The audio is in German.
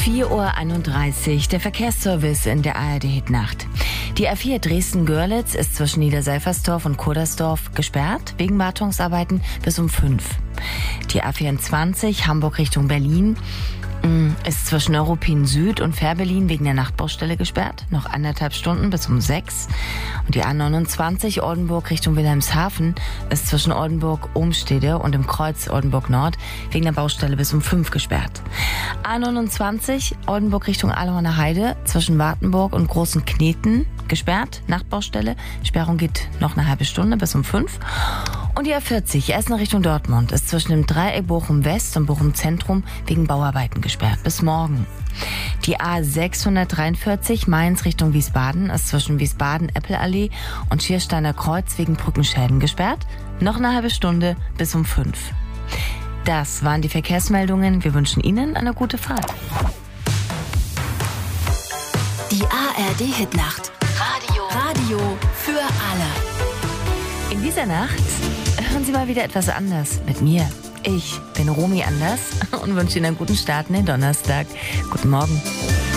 4:31 Uhr, der Verkehrsservice in der ARD-Hitnacht. Die A4 Dresden-Görlitz ist zwischen Niederseifersdorf und Kurdersdorf gesperrt, wegen Wartungsarbeiten bis um 5. Die A24 Hamburg Richtung Berlin ist zwischen Neuruppin Süd und Fährberlin wegen der Nachtbaustelle gesperrt. Noch 1,5 Stunden bis um 6. Und die A29 Oldenburg Richtung Wilhelmshaven ist zwischen Oldenburg-Ohmstede und dem Kreuz Oldenburg-Nord wegen der Baustelle bis um 5 gesperrt. A29 Oldenburg Richtung Aalhorner Heide zwischen Wartenburg und Großen Kneten gesperrt. Nachtbaustelle. Sperrung geht noch eine halbe Stunde bis um 5. Und die A40 Essen Richtung Dortmund ist zwischen dem Dreieck Bochum West und Bochum Zentrum wegen Bauarbeiten gesperrt. Bis morgen. Die A643 Mainz Richtung Wiesbaden ist zwischen Wiesbaden-Eppelallee und Schiersteiner Kreuz wegen Brückenschäden gesperrt. Noch eine halbe Stunde bis um 5. Das waren die Verkehrsmeldungen. Wir wünschen Ihnen eine gute Fahrt. Die ARD-Hitnacht. Radio für alle. In dieser Nacht hören Sie mal wieder etwas anders mit mir. Ich bin Romy Anders und wünsche Ihnen einen guten Start in den Donnerstag. Guten Morgen.